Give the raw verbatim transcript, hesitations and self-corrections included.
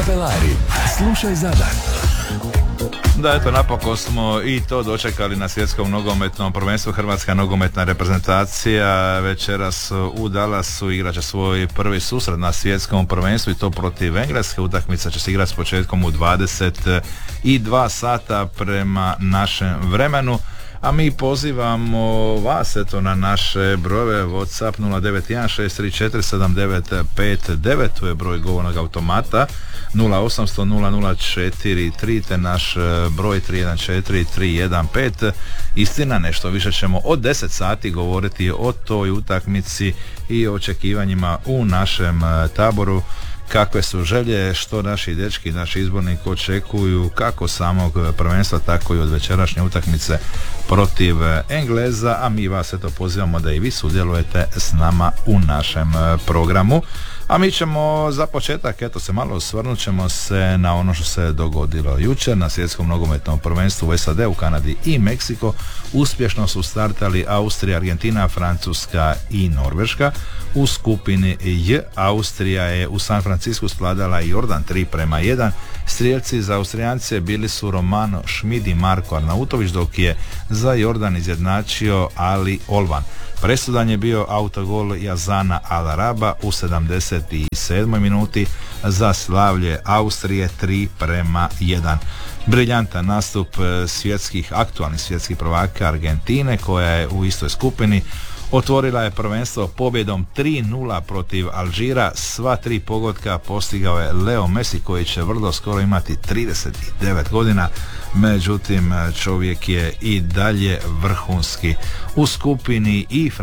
Kapelari, slušaj Zadar. Da, eto, napokon smo i to dočekali na svjetskom nogometnom prvenstvu. Hrvatska nogometna reprezentacija večeras u Dallasu igraće svoj prvi susret na svjetskom prvenstvu i to protiv Engleske. Utakmica će se igrati s početkom u dvadeset dva sata prema našem vremenu. A mi pozivamo vas eto na naše brojeve WhatsApp nula devet jedan šest tri četiri sedam devet pet devet, to je broj govornog automata, nula osam sto nula nula četiri tri te naš broj tri jedan četiri tri jedan pet. Istina, nešto više ćemo od deset sati govoriti o toj utakmici i očekivanjima u našem taboru. Kakve su želje, što naši dečki, naši izbornik očekuju kako samog prvenstva, tako i od večerašnje utakmice protiv Engleza, a mi vas eto pozivamo da i vi sudjelujete s nama u našem programu. A mi ćemo za početak, eto se malo osvrnut ćemo se na ono što se dogodilo jučer na svjetskom nogometnom prvenstvu u S A D, u Kanadi i Meksiko. Uspješno su startali Austrija, Argentina, Francuska i Norveška. U skupini J Austrija je u San Francisku svladala Jordan tri prema jedan. Strijelci za Austrijance bili su Romano Šmid i Marko Arnautović, dok je za Jordan izjednačio Ali Olvan. Presudan je bio autogol Jazana Al-Araba u sedamdeset sedmoj minuti za slavlje Austrije tri prema jedan. Briljantan nastup svjetskih, aktualnih svjetskih prvaka Argentine, koja je u istoj skupini otvorila je prvenstvo pobjedom tri nula protiv Alžira. Sva tri pogotka postigao je Leo Messi, koji će vrlo skoro imati trideset devet godina. Međutim, čovjek je i dalje vrhunski. U skupini i